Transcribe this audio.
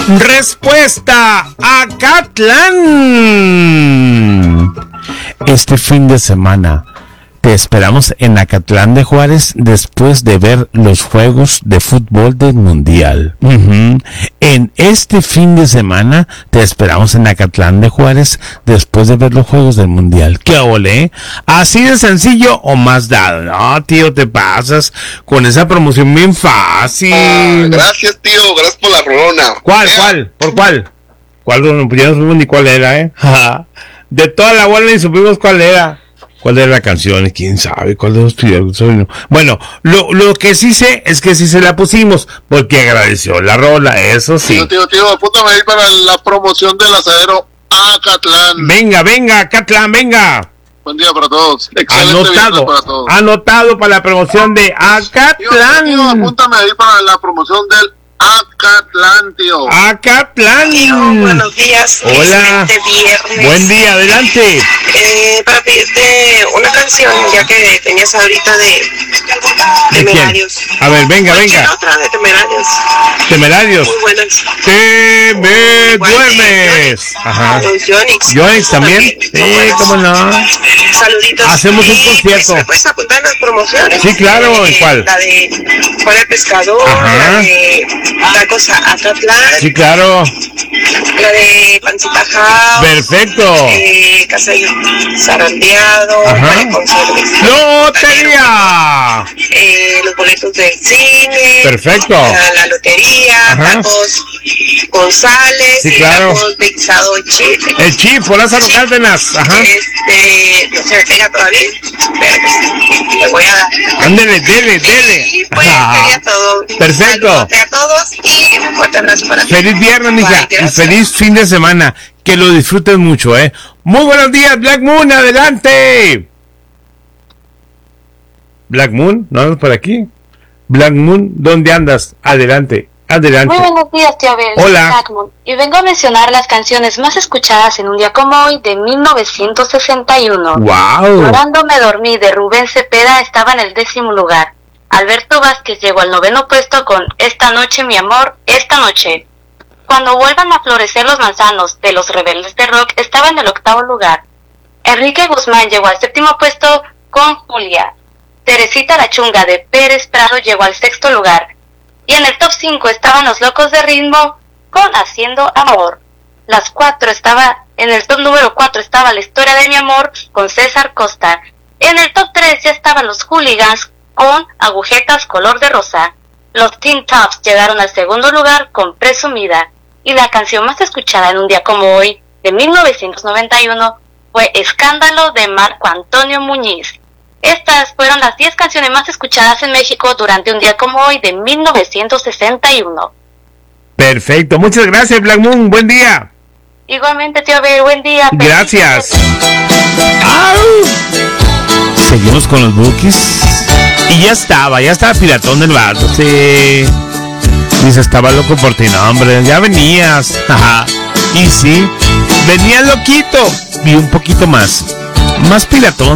Respuesta: Acatlán. Este fin de semana te esperamos en Acatlán de Juárez después de ver los juegos de fútbol del Mundial. En este fin de semana te esperamos en Acatlán de Juárez después de ver los juegos del Mundial. ¿Qué ole? ¿Así de sencillo o más dado? No, tío, te pasas con esa promoción bien fácil. Gracias, tío. Gracias por la rolona. ¿Cuál? ¿Por cuál? ¿Cuál? Ya no supimos ni cuál era, De toda la bola ni supimos cuál era. ¿Cuál era la canción? ¿Quién sabe cuál de los tuyos? Bueno, lo que sí sé es que sí se la pusimos porque agradeció la rola, eso sí. Tío, apúntame ahí para la promoción del asadero Acatlán. Venga, Acatlán, venga. Buen día para todos. Excelente anotado para todos. Anotado para la promoción de Acatlán. Tío, apúntame ahí para la promoción del Acatlán, tío. Acatlán. Buenos días. Hola. Viernes. Buen día, adelante. Para pedirte una canción, ya que tenías ahorita de Temerarios. A ver, venga. Otra de Temerarios. Temerarios. Muy buenas. Te me duermes. Ajá. Los Yonix también. Sí, cómo no. Saluditos. Hacemos un concierto. ¿Me puedes apuntar las promociones? Sí, claro. ¿En cuál? La de Juan el Pescador. Ajá. La de Tacos Acatlán. Sí, claro. La de Pancita House. Perfecto. Casa de Zarandeado. ¡Lotería! Los boletos del cine. Perfecto. La lotería. Tacos González. Sí, claro. Tacos de guisado chip. El chip, por Lázaro Cárdenas. Ajá. No se me pega todavía. Pero pues le voy a dar. Ándele. Y pues sería todo. Perfecto. A todos y un fuerte abrazo para ti. Feliz viernes, mija, y feliz fin de semana. Que lo disfruten mucho, Muy buenos días, Black Moon, adelante. Black Moon, ¿no andas por aquí? Black Moon, ¿dónde andas? Adelante. Muy buenos días, tío Abel. Hola. Black Moon, y vengo a mencionar las canciones más escuchadas en un día como hoy de 1961. ¡Wow! Llorando me dormí de Rubén Cepeda estaba en el 10º lugar. Alberto Vázquez llegó al 9º puesto con Esta noche, mi amor, esta noche. Cuando vuelvan a florecer los manzanos de Los Rebeldes de Rock estaba en el 8º lugar. Enrique Guzmán llegó al 7º puesto con Julia. Teresita la Chunga de Pérez Prado llegó al 6º lugar. Y en el top 5 estaban Los Locos de Ritmo con Haciendo Amor. En el top número 4 estaba La Historia de mi Amor con César Costa. En el top 3 ya estaban Los Hooligans con Agujetas Color de Rosa. Los Teen Tops llegaron al 2º lugar con Presumida. Y la canción más escuchada en un día como hoy, de 1991, fue Escándalo de Marco Antonio Muñiz. Estas fueron las 10 canciones más escuchadas en México durante un día como hoy de 1961. Perfecto, muchas gracias, Black Moon, buen día. Igualmente, tío Abel, buen día. Gracias. Seguimos con los Bookies. Y ya estaba piratón del vato, sí. Dice, estaba loco por ti, no, hombre, ya venías. Y sí, venía loquito. Y un poquito más piratón.